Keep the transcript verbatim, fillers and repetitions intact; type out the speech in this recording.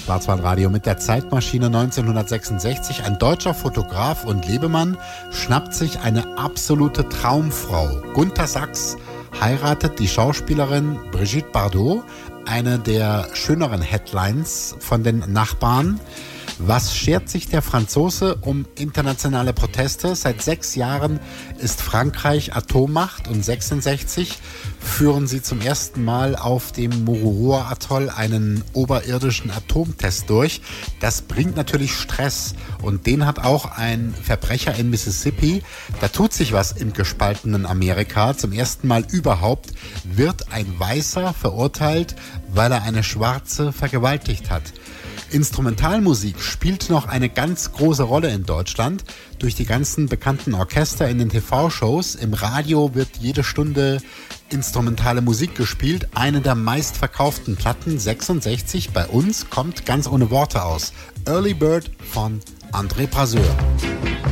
Schwarzwaldradio mit der Zeitmaschine neunzehnhundertsechsundsechzig. Ein deutscher Fotograf und Lebemann schnappt sich eine absolute Traumfrau. Gunter Sachs heiratet die Schauspielerin Brigitte Bardot, eine der schöneren Headlines von den Nachbarn. Was schert sich der Franzose um internationale Proteste? Seit sechs Jahren ist Frankreich Atommacht und sechsundsechzig führen sie zum ersten Mal auf dem Mururoa-Atoll einen oberirdischen Atomtest durch. Das bringt natürlich Stress und den hat auch ein Verbrecher in Mississippi. Da tut sich was im gespaltenen Amerika. Zum ersten Mal überhaupt wird ein Weißer verurteilt, weil er eine Schwarze vergewaltigt hat. Instrumentalmusik spielt noch eine ganz große Rolle in Deutschland. Durch die ganzen bekannten Orchester in den T V-Shows, im Radio wird jede Stunde instrumentale Musik gespielt. Eine der meistverkauften Platten, sechsundsechzig, bei uns kommt ganz ohne Worte aus. Early Bird von André Brasseur.